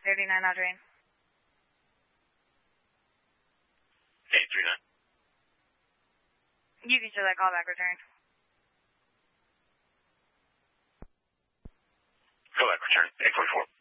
839 Audrey. 839. You can show that callback return. Callback return, 844.